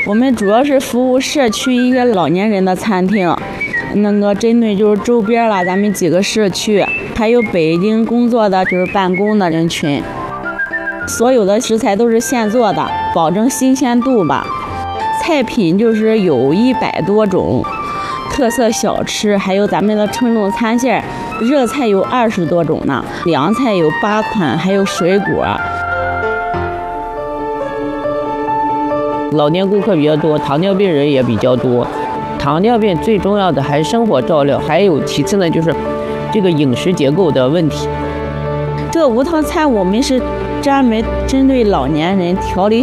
我们主要是服务社区一个老年人的餐厅，针对就是周边了咱们几个社区，还有北京工作的就是办公的人群。所有的食材都是现做的，保证新鲜度吧。菜品就是有100多种，特色小吃还有咱们的称重餐线，热菜有20多种呢，凉菜有8款，还有水果。 老年顾客比较多，糖尿病人也比较多。糖尿病最重要的还是生活照料，还有其次呢就是这个饮食结构的问题。 这无糖餐我们是专门针对老年人调理